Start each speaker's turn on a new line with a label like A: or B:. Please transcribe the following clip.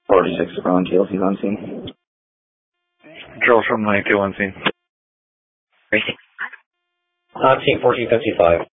A: 46 on TLC's on scene.
B: Control from my 2 on scene.
C: On scene 1455.